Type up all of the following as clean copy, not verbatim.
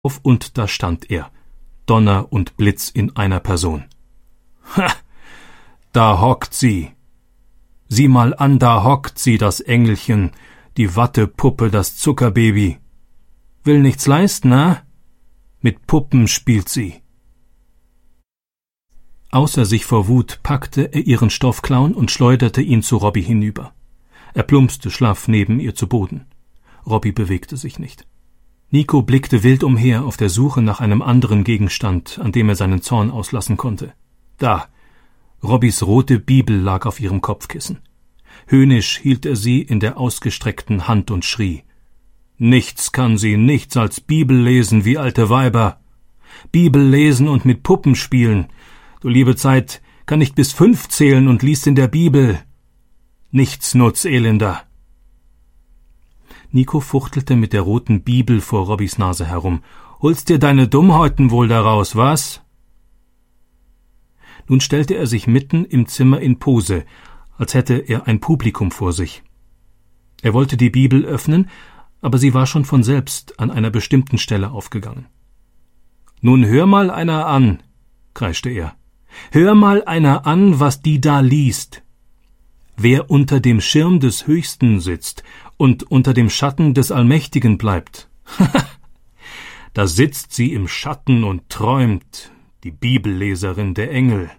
auf, und da stand er, Donner und Blitz in einer Person. »Ha, da hockt sie! Sieh mal an, da hockt sie, das Engelchen, die Wattepuppe, das Zuckerbaby. Will nichts leisten, na? Mit Puppen spielt sie.« Außer sich vor Wut packte er ihren Stoffclown und schleuderte ihn zu Robbie hinüber. Er plumpste schlaff neben ihr zu Boden. Robbie bewegte sich nicht. Nico blickte wild umher auf der Suche nach einem anderen Gegenstand, an dem er seinen Zorn auslassen konnte. Da! Robbies rote Bibel lag auf ihrem Kopfkissen. Höhnisch hielt er sie in der ausgestreckten Hand und schrie: »Nichts kann sie, nichts als Bibel lesen wie alte Weiber. Bibel lesen und mit Puppen spielen. Du liebe Zeit, kann nicht bis 5 zählen und liest in der Bibel. Nichtsnutz, Elender!« Nico fuchtelte mit der roten Bibel vor Robbies Nase herum. »Holst dir deine Dummheiten wohl daraus, was?« Nun stellte er sich mitten im Zimmer in Pose, als hätte er ein Publikum vor sich. Er wollte die Bibel öffnen, aber sie war schon von selbst an einer bestimmten Stelle aufgegangen. »Nun hör mal einer an«, kreischte er. »Hör mal einer an, was die da liest. Wer unter dem Schirm des Höchsten sitzt und unter dem Schatten des Allmächtigen bleibt, da sitzt sie im Schatten und träumt, die Bibelleserin der Engel.«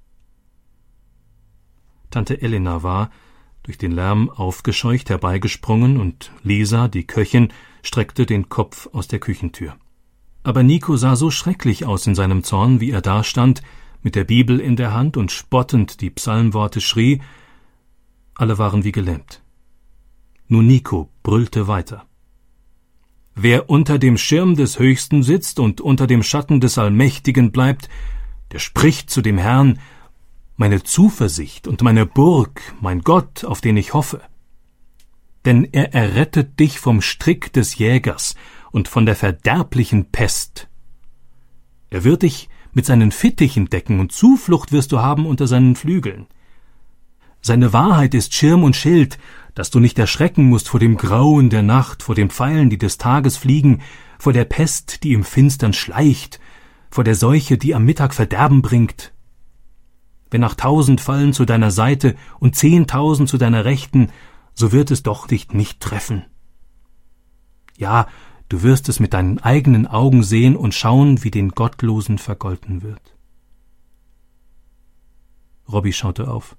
Tante Elena war, durch den Lärm aufgescheucht, herbeigesprungen, und Lisa, die Köchin, streckte den Kopf aus der Küchentür. Aber Nico sah so schrecklich aus in seinem Zorn, wie er dastand, mit der Bibel in der Hand und spottend die Psalmworte schrie. Alle waren wie gelähmt. Nur Nico brüllte weiter. »Wer unter dem Schirm des Höchsten sitzt und unter dem Schatten des Allmächtigen bleibt, der spricht zu dem Herrn: Meine Zuversicht und meine Burg, mein Gott, auf den ich hoffe. Denn er errettet dich vom Strick des Jägers und von der verderblichen Pest. Er wird dich mit seinen Fittichen decken, und Zuflucht wirst du haben unter seinen Flügeln. Seine Wahrheit ist Schirm und Schild, dass du nicht erschrecken musst vor dem Grauen der Nacht, vor den Pfeilen, die des Tages fliegen, vor der Pest, die im Finstern schleicht, vor der Seuche, die am Mittag Verderben bringt. Wenn auch 1000 fallen zu deiner Seite und 10.000 zu deiner Rechten, so wird es doch dich nicht treffen. Ja, du wirst es mit deinen eigenen Augen sehen und schauen, wie den Gottlosen vergolten wird.« Robbie schaute auf.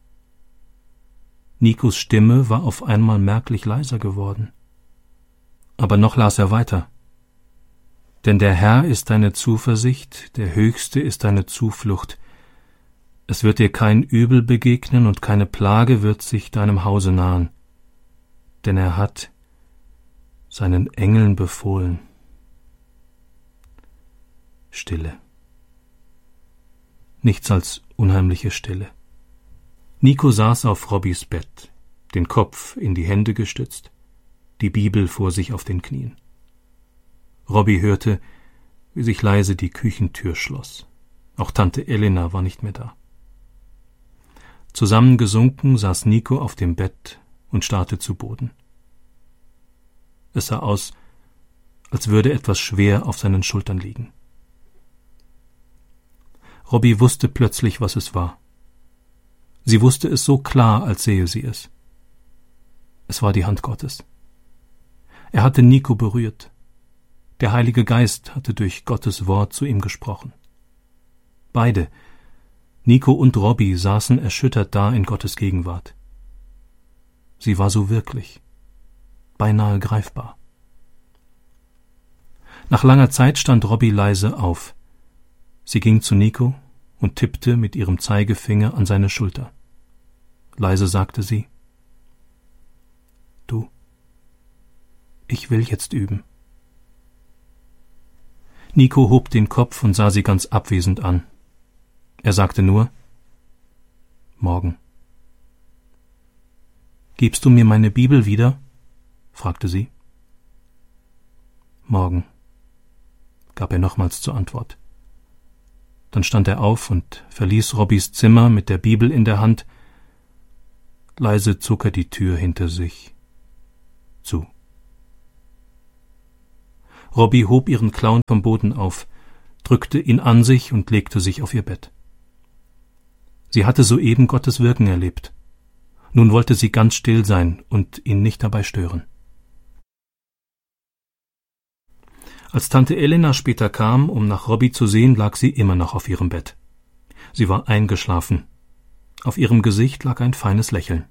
Nikos Stimme war auf einmal merklich leiser geworden. Aber noch las er weiter. »Denn der Herr ist deine Zuversicht, der Höchste ist deine Zuflucht. Es wird dir kein Übel begegnen und keine Plage wird sich deinem Hause nahen. Denn er hat seinen Engeln befohlen.« Stille. Nichts als unheimliche Stille. Nico saß auf Robbies Bett, den Kopf in die Hände gestützt, die Bibel vor sich auf den Knien. Robbie hörte, wie sich leise die Küchentür schloss. Auch Tante Elena war nicht mehr da. Zusammengesunken saß Nico auf dem Bett und starrte zu Boden. Es sah aus, als würde etwas schwer auf seinen Schultern liegen. Robbie wusste plötzlich, was es war. Sie wusste es so klar, als sehe sie es. Es war die Hand Gottes. Er hatte Nico berührt. Der Heilige Geist hatte durch Gottes Wort zu ihm gesprochen. Beide, Nico und Robbie, saßen erschüttert da in Gottes Gegenwart. Sie war so wirklich, beinahe greifbar. Nach langer Zeit stand Robbie leise auf. Sie ging zu Nico und tippte mit ihrem Zeigefinger an seine Schulter. Leise sagte sie: »Du, ich will jetzt üben.« Nico hob den Kopf und sah sie ganz abwesend an. Er sagte nur: »Morgen.« »Gibst du mir meine Bibel wieder?« fragte sie. »Morgen«, gab er nochmals zur Antwort. Dann stand er auf und verließ Robbies Zimmer mit der Bibel in der Hand. Leise zog er die Tür hinter sich zu. Robbie hob ihren Clown vom Boden auf, drückte ihn an sich und legte sich auf ihr Bett. Sie hatte soeben Gottes Wirken erlebt. Nun wollte sie ganz still sein und ihn nicht dabei stören. Als Tante Elena später kam, um nach Robbie zu sehen, lag sie immer noch auf ihrem Bett. Sie war eingeschlafen. Auf ihrem Gesicht lag ein feines Lächeln.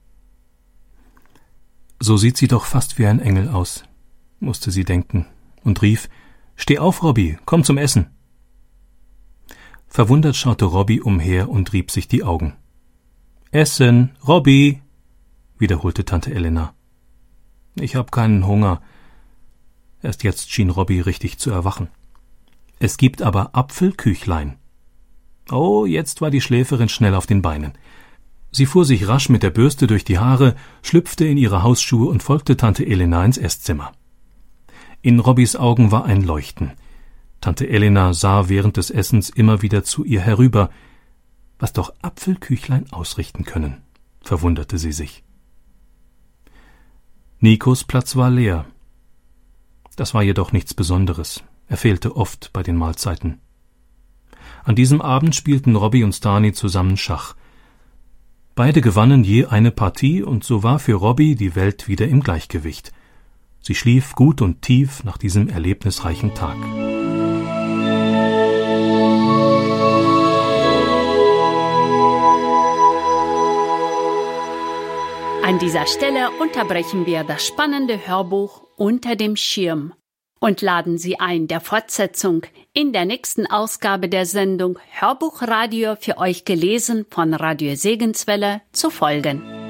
»So sieht sie doch fast wie ein Engel aus«, musste sie denken, und rief, »Steh auf, Robbie, komm zum Essen!« Verwundert schaute Robbie umher und rieb sich die Augen. »Essen, Robbie«, wiederholte Tante Elena. »Ich hab keinen Hunger.« Erst jetzt schien Robbie richtig zu erwachen. »Es gibt aber Apfelküchlein.« Oh, jetzt war die Schläferin schnell auf den Beinen. Sie fuhr sich rasch mit der Bürste durch die Haare, schlüpfte in ihre Hausschuhe und folgte Tante Elena ins Esszimmer. In Robbies Augen war ein Leuchten. Tante Elena sah während des Essens immer wieder zu ihr herüber. Was doch Apfelküchlein ausrichten können, verwunderte sie sich. Nikos Platz war leer. Das war jedoch nichts Besonderes. Er fehlte oft bei den Mahlzeiten. An diesem Abend spielten Robbie und Stani zusammen Schach. Beide gewannen je eine Partie, und so war für Robbie die Welt wieder im Gleichgewicht. Sie schlief gut und tief nach diesem erlebnisreichen Tag. An dieser Stelle unterbrechen wir das spannende Hörbuch Unter dem Schirm und laden Sie ein, der Fortsetzung in der nächsten Ausgabe der Sendung Hörbuchradio für euch gelesen von Radio Segenswelle zu folgen.